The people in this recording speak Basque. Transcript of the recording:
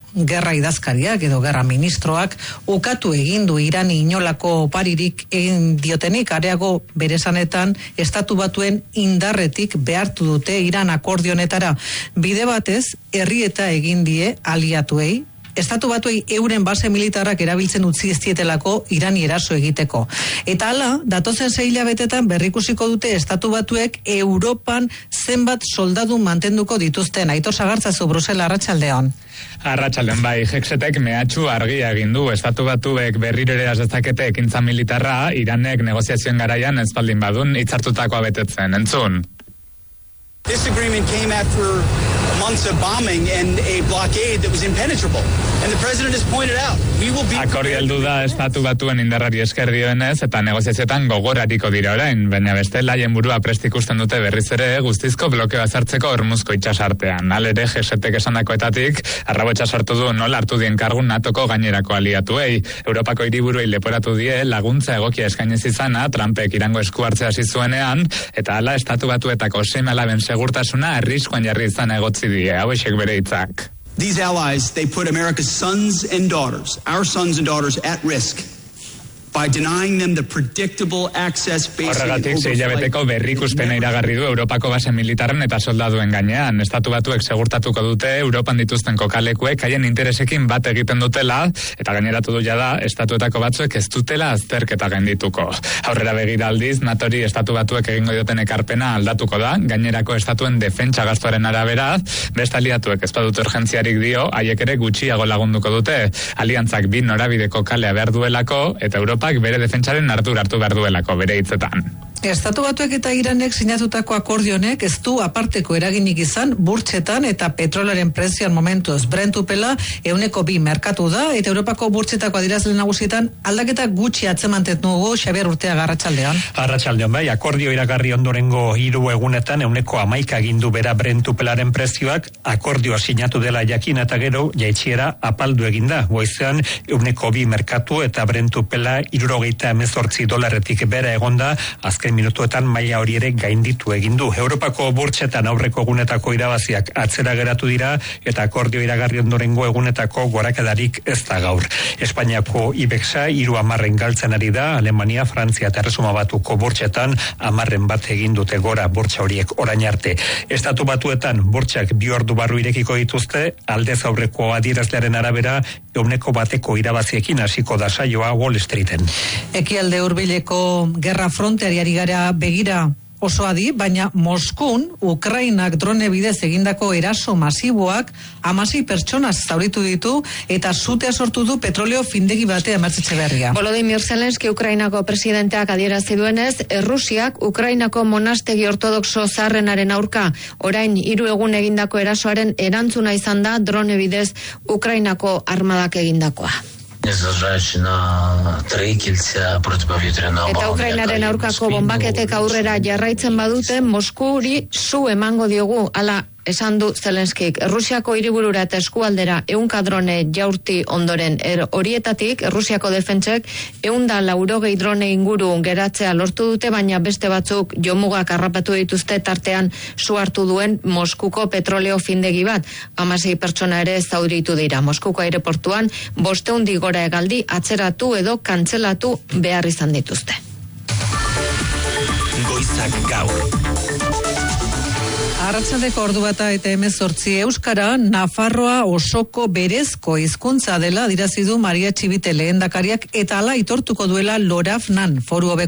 gerra idazkariak edo gerra ministroak ukatu egin du Irani inolako oparirik egin diotenik, areago bere esanetan Estatu Batuen indarretik behartu dute Iran akordio honetara. Bide batez, herrieta egin die aliatuei, Estatu Batuei euren base militarrak erabiltzen utzi ez dietelako Irani eraso egiteko. Eta hala, datozen 6 hilabetetan berrikusiko dute Estatu Batuek Europan zenbat soldadu mantenduko dituzten. Aitor Sagartzazu, Brusela, arratsaldeon. Arratsaldeon, bai, Hexetek mehatxu argia egin du. Estatu Batuek berriro ere has dezakete ekintza militarra Iranek negoziazioen garaian ez baldin badun hitzartutakoa betetzen. Entzun. This agreement came after months of bombing and a blockade that was impenetrable. And the president has pointed out, we will be... Akordio heldu da Estatu Batuen indarrari esker dioenez eta negoziazioetan gogorariko dira orain, baina bestela haien burua prest ikusten dute berriz ere guztizko blokeoa sartzeko Hormuzko itsasartean. Halere, Hexetek esandakoetatik arrabotsa sartu du nola hartu dien kargu NATOko gainerako aliatuei. Europako hiriburuei leporatu die laguntza egokia eskainez izana Trumpek Irango esku hartzea hasi zuenean, eta hala Estatu Batuetako seme-alaben segurtasuna arriskuan jarri izan egotzi die, hauexek bere hitzak. These allies, they put America's sons and daughters, our sons and daughters, at risk by denying them the predictable access basic... Horregatik 6 hilabeteko berrikuspena iragarri du Europako base militarren eta soldaduen gainean. Estatu Batuek segurtatuko dute Europan dituzten kokalekuek haien interesekin bat egiten dutela, eta gaineratu du jada Estatuetako batzuek ez dutela azterketa gaindituko. Aurrera begira aldiz, NATOri Estatu Batuek egingo dioten ekarpena aldatuko da, gainerako estatuen defentsa gastuaren arabera, beste aliatuek ez badute urgentziarik dio, haiek ere gutxiago lagunduko dute. Aliantzak bi norabideko kalea behar duelako, eta Europak bere defentsaren hartu behar duelako, bere hitzetan. Estatu Batuek eta Iranek sinatutako akordionek ez du aparteko eraginik izan burtsetan eta petrolaren prezioan momentuz. Brent upela 102 merkatu da, eta Europako burtsetako adierazle nagusietan aldaketa gutxi atzemantet dugu. Xabier Urteaga, arratsaldeon. Arratsaldeon, bai, akordio iragarri ondorengo 3 egunetan 111 agindu bera Brent upelaren prezioak, akordioa sinatu dela jakin eta gero jaitsiera apaldu eginda. Goizean 102 merkatu eta Brent upela $78 bera egonda, azken minutuetan maila hori ere gainditu egin du. Europako burtsetan aurreko egunetako irabaziak atzera geratu dira eta akordio iragarri ondorengo egunetako gorakadarik ez da gaur. Espainiako IBEX-a 30 galtzen ari da, Alemania, Frantzia eta Erresuma Batuko burtsetan 10 bat egin dute gora burtsa horiek orain arte. Estatu Batuetan burtsak 2 ordu barru irekiko dituzte, aldez aurreko adierazlearen arabera 1% irabaziekin hasiko da saioa Wall Streeten. Ekialde hurbileko gerra fronteari gara begira oso adi, baina Moskun Ukrainak drone bidez egindako eraso masiboak 16 pertsona zauritu ditu eta sutea sortu du petroleo findegi batean Etxeberria. Volodymyr Zelensky Ukrainako presidenteak adierazi duenez, Errusiak Ukrainako monastegi ortodoxo zaharrenaren aurka orain 3 egun egindako erasoaren erantzuna izan da drone bidez Ukrainako armadak egindakoa. Eta Ukrainaren aurkako bonbaketek aurrera jarraitzen badute, Moskuri su emango diogu, hala esan du Zelenskik. Errusiako hiriburura eta eskualdera 100 drone jaurti ondoren horietatik, Errusiako defentsek 180 drone inguru geratzea lortu dute, baina beste batzuk jomugak harrapatu dituzte, tartean su hartu duen Moskuko petroleo findegi bat. 16 pertsona ere zauritu dira. Moskuko aireportuan 500 gora hegaldi atzeratu edo kantzelatu behar izan dituzte. Goizak gaur. Arratsaldeko ordu bata eta 18 euskara Nafarroa osoko berezko hizkuntza dela adierazi du Maria Txibite lehendakariak eta hala aitortuko duela Lorafnan foru